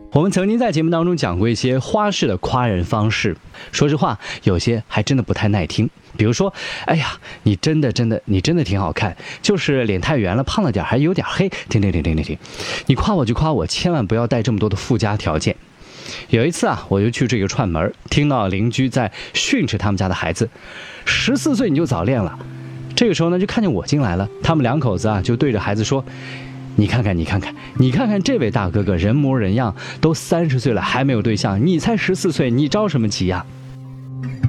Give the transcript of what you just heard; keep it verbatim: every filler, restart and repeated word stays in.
我们曾经在节目当中讲过一些花式的夸人方式，说实话，有些还真的不太耐听。比如说，哎呀，你真的真的你真的挺好看，就是脸太圆了，胖了点，还有点黑。停停停停停停，你夸我就夸我，千万不要带这么多的附加条件。有一次啊，我就去这个串门，听到邻居在训斥他们家的孩子，十四岁你就早恋了。这个时候呢，就看见我进来了，他们两口子啊就对着孩子说，你看看你看看你看看这位大哥哥人模人样，都三十岁了还没有对象，你才十四岁，你着什么急呀？